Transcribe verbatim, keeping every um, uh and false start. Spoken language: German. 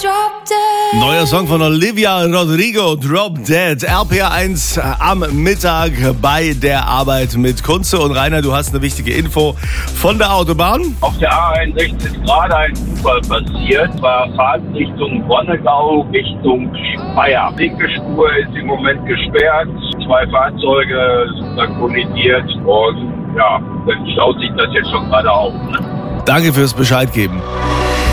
Neuer Song von Olivia Rodrigo, Drop Dead. R P R eins am Mittag bei der Arbeit mit Kunze. Und Rainer, du hast eine wichtige Info von der Autobahn. Auf der A einundsechzig ist gerade ein Unfall passiert. War Fahrtrichtung Wonnegau, Richtung Speyer. Die linke Spur ist im Moment gesperrt. Zwei Fahrzeuge sind da kollidiert. Und ja, dann staut sich das jetzt schon gerade auf. Ne? Danke fürs Bescheid geben.